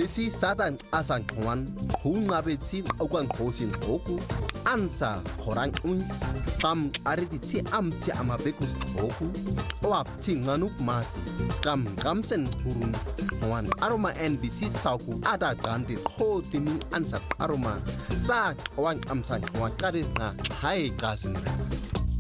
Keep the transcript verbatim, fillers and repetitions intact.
besi satan asan kwan hunga betsi okwan khosin oku ansa khorang uns kam ariditi amti amabekus oku oap tinganu masi kam kamsen hurun wan aroma N B C sauku ada gandhi ho timi ansa aroma sa wan amsan wan karis na hai gasin